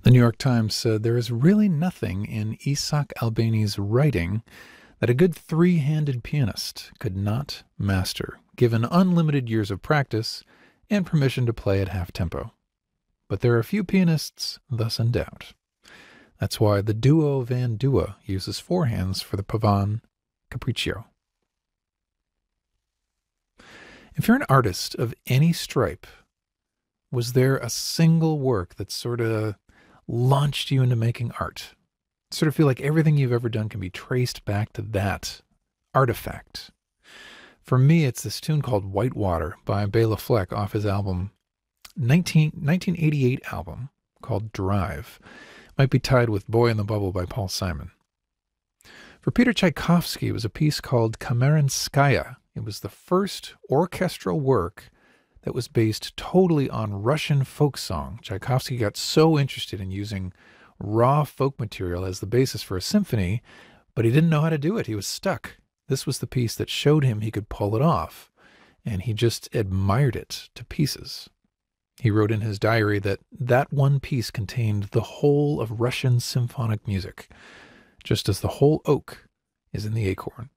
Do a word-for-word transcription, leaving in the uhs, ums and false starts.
The New York Times said there is really nothing in Isaac Albeni's writing that a good three-handed pianist could not master, given unlimited years of practice and permission to play at half tempo. But there are few pianists thus endowed. That's why the duo Van Dua uses four hands for the Pavan Capriccio. If you're an artist of any stripe, was there a single work that sort of launched you into making art? Sort of feel like everything you've ever done can be traced back to that artifact. For me, it's this tune called White Water by Bela Fleck off his album, nineteen, nineteen eighty-eight album called Drive. Might be tied with Boy in the Bubble by Paul Simon. For Peter Tchaikovsky, it was a piece called Kamarinskaya. It was the first orchestral work that was based totally on Russian folk song. Tchaikovsky got so interested in using raw folk material as the basis for a symphony, but he didn't know how to do it. He was stuck. This was the piece that showed him he could pull it off, and he just admired it to pieces. He wrote in his diary that that one piece contained the whole of Russian symphonic music, just as the whole oak is in the acorn.